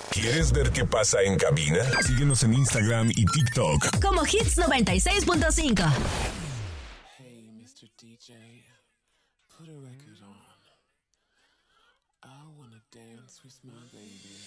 ¿Quieres ver qué pasa en cabina? Síguenos en Instagram y TikTok como Hits 96.5. Hey, Mr. DJ, put a record on. I wanna dance with my baby.